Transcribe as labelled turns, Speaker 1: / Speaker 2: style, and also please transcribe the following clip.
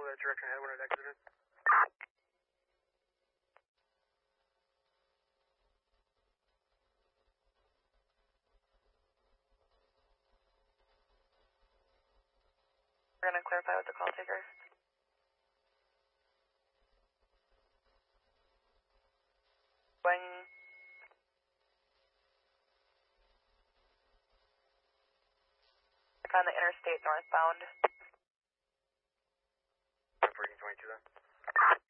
Speaker 1: that direction ahead when it exited.
Speaker 2: We're going to clarify with the call taker. Going on the interstate northbound.
Speaker 1: 1422 then.